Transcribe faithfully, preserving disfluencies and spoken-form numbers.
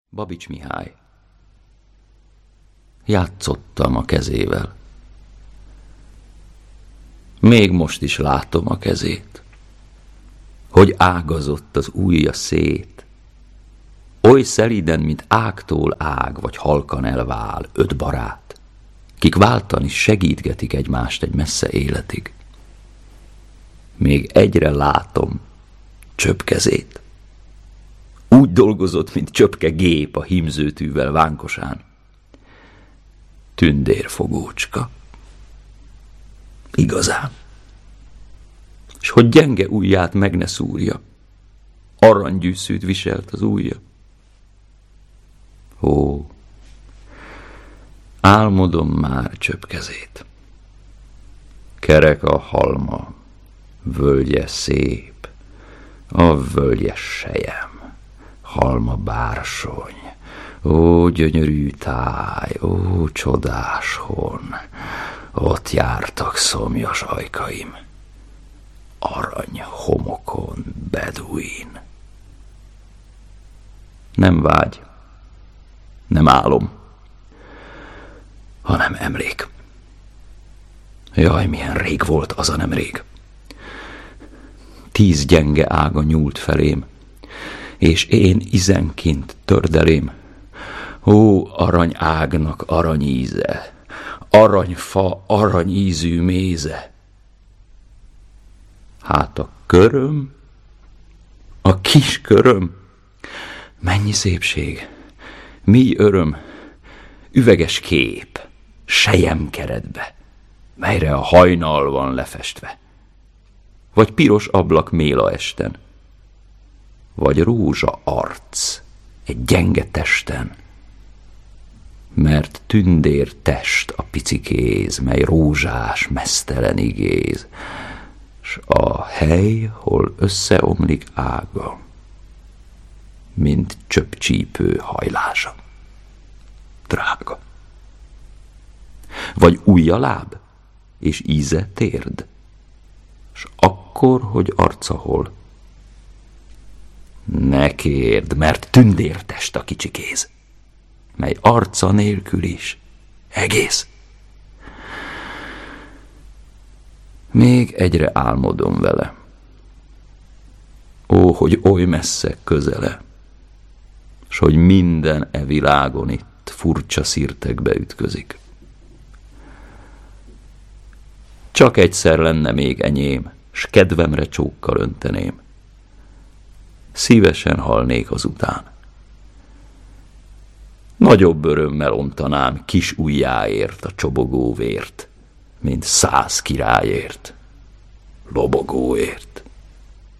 Babics Mihály. Játszottam a kezével. Még most is látom a kezét, hogy ágazott az ujja szét, oly szelíden, mint ágtól ág, vagy halkan elvál öt barát, kik váltan is segítgetik egymást egy messze életig. Még egyre látom csöpkezét. Úgy dolgozott, mint csöpke gép a hímzőtűvel vánkosán. Tündérfogócska. Igazán. S hogy gyenge ujját meg ne szúrja, aranygyűszűt viselt az ujja. Ó, álmodom már csöpkezét. Kerek a halma, völgye szép, a völgye sejem, halma bársony. Ó, gyönyörű táj, ó, csodás hon, ott jártak szomjas ajkaim, arany homokon beduin. Nem vágy, nem álom, hanem emlék. Jaj, milyen rég volt az a nemrég. Tíz gyenge ága nyúlt felém, és én izenként tördelém. Ó, arany ágnak aranyíze, aranyfa aranyízű méze. Hát a köröm, a kis köröm, mennyi szépség, mi öröm, üveges kép, sejem keretbe, melyre a hajnal van lefestve, vagy piros ablak méla esten, vagy rózsa arc egy gyenge testen, mert tündér test a pici kéz, mely rózsás, meztelen igéz, s a hely, hol összeomlik ága, mint csöpcsípő hajlása. Drága. Vagy ujja láb, és íze térd, s akkor, hogy arca hol. Ne kérd, mert tündértest a kicsi kéz, mely arca nélkül is egész. Még egyre álmodom vele. Ó, hogy oly messze közele, s hogy minden e világon itt furcsa szirtekbe ütközik. Csak egyszer lenne még enyém, s kedvemre csókkal önteném. Szívesen halnék azután. Nagyobb örömmel ontanám kis ujjáért a csobogó vért, mint száz királyért, lobogóért.